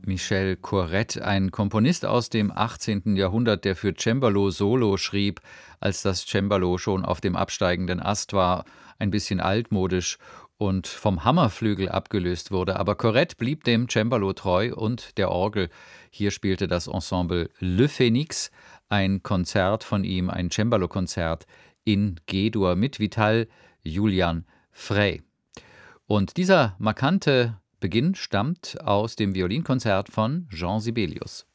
Michel Corrette, ein Komponist aus dem 18. Jahrhundert, der für Cembalo Solo schrieb, als das Cembalo schon auf dem absteigenden Ast war, ein bisschen altmodisch und vom Hammerflügel abgelöst wurde. Aber Corrette blieb dem Cembalo treu und der Orgel. Hier spielte das Ensemble Le Phénix ein Konzert von ihm, ein Cembalo-Konzert in G-Dur mit Vital Julian Frey. Und dieser markante Beginn stammt aus dem Violinkonzert von Jean Sibelius.